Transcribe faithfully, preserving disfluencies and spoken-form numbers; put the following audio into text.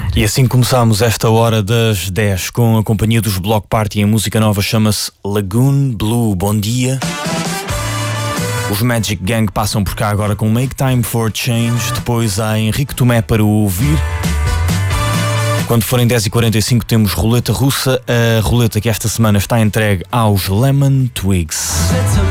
E assim começámos esta hora das dez com a companhia dos Block Party em música nova, chama-se Lagoon Blue. Bom dia. Os Magic Gang passam por cá agora com Make Time for Change. Depois há Henrique Tomé para o ouvir. Quando forem dez e quarenta e cinco temos Roleta Russa. A roleta que esta semana está entregue aos Lemon Twigs.